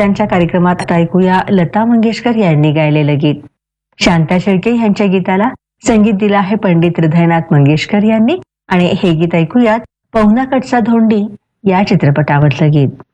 त्यांच्या कार्यक्रमात ऐकूया लता मंगेशकर यांनी गायलेलं गीत. शांता शेळके यांच्या गीताला संगीत दिलं आहे पंडित हृदयनाथ मंगेशकर यांनी आणि हे गीत ऐकूयात पवनाकडचा धोंडी या चित्रपटावरचं गीत.